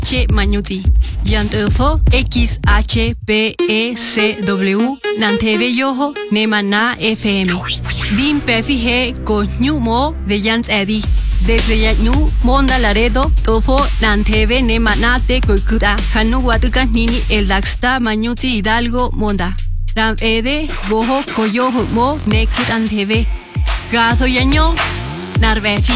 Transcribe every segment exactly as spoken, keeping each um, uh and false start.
Che Mañuti. Yantufo X H P E C W Nanteve Yoho Nemana F M. Dim Pefije Coñumo de Yans Edi. Desde Yañu Monda Laredo Tofo Nanteve Nemanate Koikuta Hanu Watuka Nini El Daxta Mañuti Hidalgo Monda. Ram Ede Boho Koyoho Mo Nekut Anteve. Gazo Yaño Narvefi.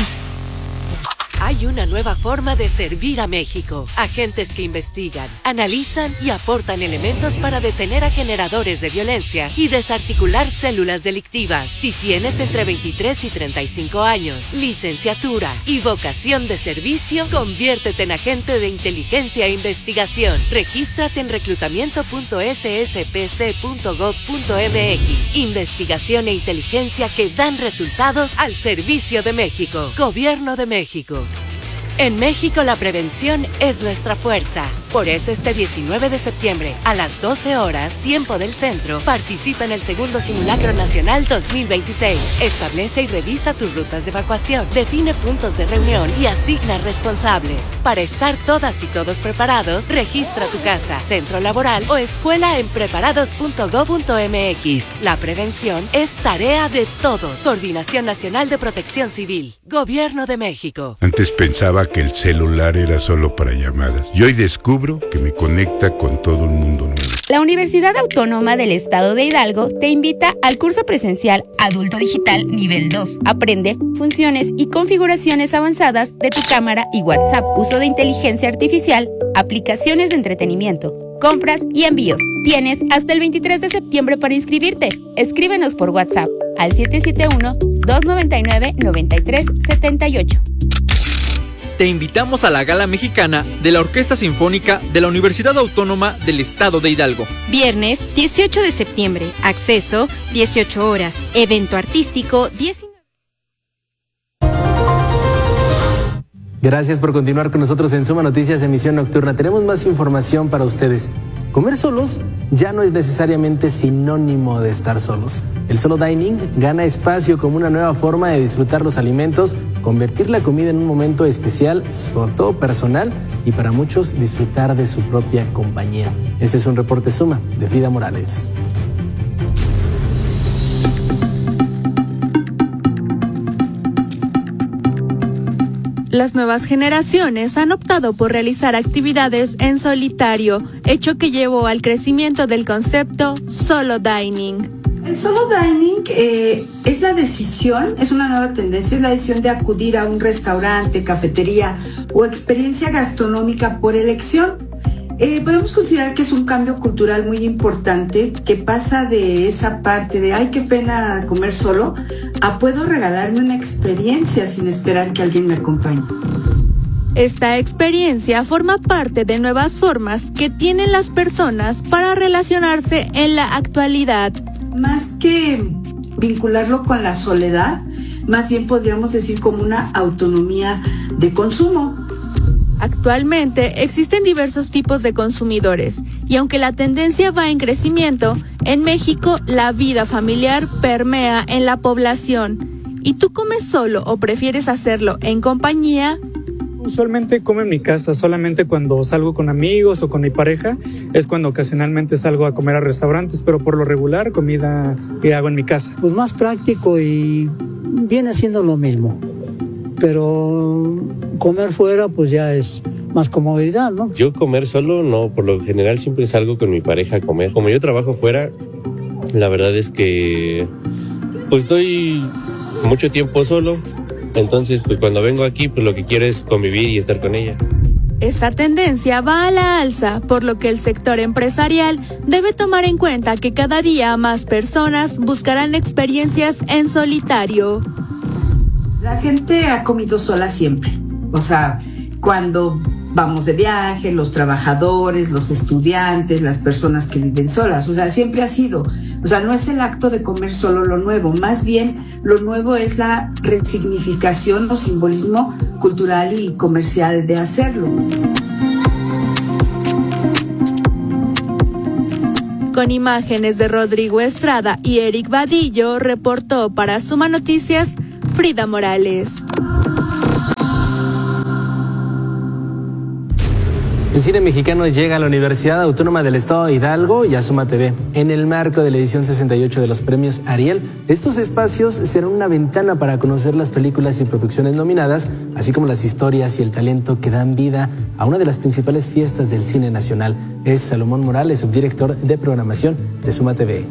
Hay una nueva forma de servir a México. Agentes que investigan, analizan y aportan elementos para detener a generadores de violencia y desarticular células delictivas. Si tienes entre veintitrés y treinta y cinco años, licenciatura y vocación de servicio, conviértete en agente de inteligencia e investigación. Regístrate en reclutamiento punto s s p c punto gov punto m x. Investigación e inteligencia que dan resultados al servicio de México. Gobierno de México. En México la prevención es nuestra fuerza. Por eso este diecinueve de septiembre, a las doce horas, tiempo del centro, participa en el segundo Simulacro Nacional dos mil veintiséis. Establece y revisa tus rutas de evacuación, define puntos de reunión y asigna responsables. Para estar todas y todos preparados, registra tu casa, centro laboral o escuela en preparados punto gov punto m x. La prevención es tarea de todos. Coordinación Nacional de Protección Civil. Gobierno de México. Antes pensaba que el celular era solo para llamadas y hoy descubro que me conecta con todo el mundo nuevo. La Universidad Autónoma del Estado de Hidalgo te invita al curso presencial Adulto Digital Nivel dos. Aprende funciones y configuraciones avanzadas de tu cámara y WhatsApp, uso de inteligencia artificial, aplicaciones de entretenimiento, compras y envíos. Tienes hasta el veintitrés de septiembre para inscribirte. Escríbenos por WhatsApp al siete siete uno, dos nueve nueve, nueve tres siete ocho. Te invitamos a la Gala Mexicana de la Orquesta Sinfónica de la Universidad Autónoma del Estado de Hidalgo. Viernes dieciocho de septiembre. Acceso dieciocho horas. Evento artístico diecinueve. Gracias por continuar con nosotros en Suma Noticias, emisión nocturna. Tenemos más información para ustedes. Comer solos ya no es necesariamente sinónimo de estar solos. El solo dining gana espacio como una nueva forma de disfrutar los alimentos, convertir la comida en un momento especial, sobre todo personal, y para muchos disfrutar de su propia compañía. Este es un reporte Suma de Frida Morales. Las nuevas generaciones han optado por realizar actividades en solitario, hecho que llevó al crecimiento del concepto solo dining. El solo dining eh, es la decisión, es una nueva tendencia, es la decisión de acudir a un restaurante, cafetería o experiencia gastronómica por elección. Eh, podemos considerar que es un cambio cultural muy importante que pasa de esa parte de ay, qué pena comer solo, a puedo regalarme una experiencia sin esperar que alguien me acompañe. Esta experiencia forma parte de nuevas formas que tienen las personas para relacionarse en la actualidad. Más que vincularlo con la soledad, más bien podríamos decir como una autonomía de consumo. Actualmente existen diversos tipos de consumidores y aunque la tendencia va en crecimiento, en México la vida familiar permea en la población. ¿Y tú comes solo o prefieres hacerlo en compañía? Usualmente como en mi casa, solamente cuando salgo con amigos o con mi pareja es cuando ocasionalmente salgo a comer a restaurantes, pero por lo regular comida que hago en mi casa. Pues más práctico y viene siendo lo mismo. Pero comer fuera pues ya es más comodidad, ¿no? Yo comer solo no, por lo general siempre salgo con mi pareja a comer. Como yo trabajo fuera, la verdad es que pues estoy mucho tiempo solo, entonces pues cuando vengo aquí pues lo que quiero es convivir y estar con ella. Esta tendencia va a la alza, por lo que el sector empresarial debe tomar en cuenta que cada día más personas buscarán experiencias en solitario. La gente ha comido sola siempre, o sea, cuando vamos de viaje, los trabajadores, los estudiantes, las personas que viven solas, o sea, siempre ha sido, o sea, no es el acto de comer solo lo nuevo, más bien lo nuevo es la resignificación o simbolismo cultural y comercial de hacerlo. Con imágenes de Rodrigo Estrada y Eric Vadillo, reportó para Suma Noticias Frida Morales. El cine mexicano llega a la Universidad Autónoma del Estado de Hidalgo y a Suma T V. En el marco de la edición sesenta y ocho de los premios Ariel, estos espacios serán una ventana para conocer las películas y producciones nominadas, así como las historias y el talento que dan vida a una de las principales fiestas del cine nacional. Es Salomón Morales, subdirector de programación de Suma T V.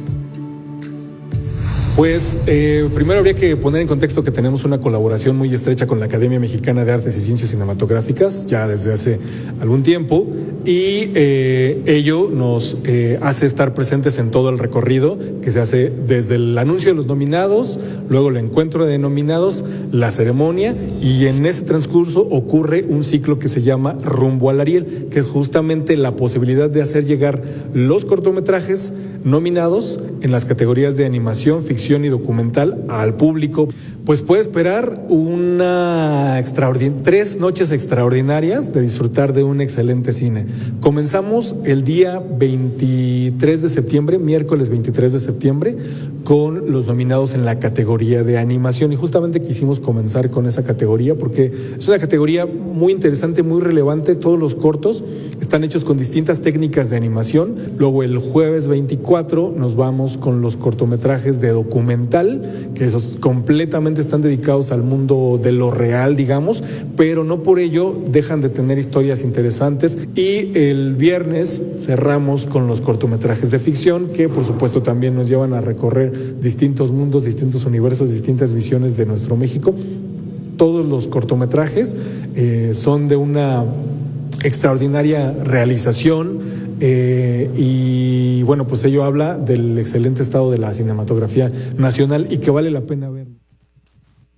Pues eh, primero habría que poner en contexto que tenemos una colaboración muy estrecha con la Academia Mexicana de Artes y Ciencias Cinematográficas ya desde hace algún tiempo y eh, ello nos eh, hace estar presentes en todo el recorrido que se hace desde el anuncio de los nominados, luego el encuentro de nominados, la ceremonia y en ese transcurso ocurre un ciclo que se llama Rumbo al Ariel, que es justamente la posibilidad de hacer llegar los cortometrajes nominados en las categorías de animación, ficción y documental al público. Pues puede esperar una extraordin- tres noches extraordinarias de disfrutar de un excelente cine. Comenzamos el día veintitrés de septiembre, miércoles veintitrés de septiembre, con los nominados en la categoría de animación y justamente quisimos comenzar con esa categoría porque es una categoría muy interesante, muy relevante. Todos los cortos están hechos con distintas técnicas de animación. Luego el jueves veinticuatro nos vamos con los cortometrajes de documental, que esos completamente están dedicados al mundo de lo real, digamos, pero no por ello dejan de tener historias interesantes. Y el viernes cerramos con los cortometrajes de ficción, que por supuesto también nos llevan a recorrer distintos mundos, distintos universos, distintas visiones de nuestro México. Todos los cortometrajes eh, son de una extraordinaria realización eh, y bueno, pues ello habla del excelente estado de la cinematografía nacional y que vale la pena ver.